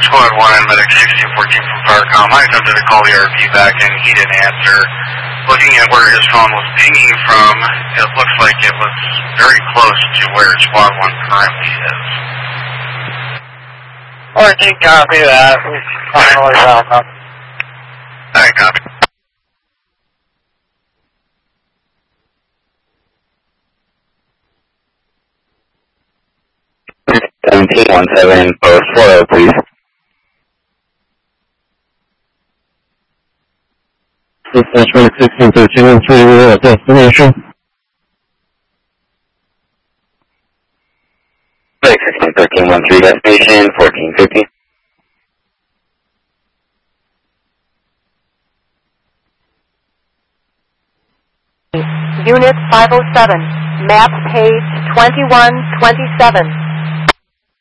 Squad 1, Medic 1614 from Firecom. I attempted to call the RP back and he didn't answer. Looking at where his phone was pinging from, it looks like it was very close to where Squad 1 currently is. RT, copy that. I copy. 1717, post 40, please. Dispatch Medic 1613, destination. Medic 1613, destination, 1450. Unit 507, map page 2127.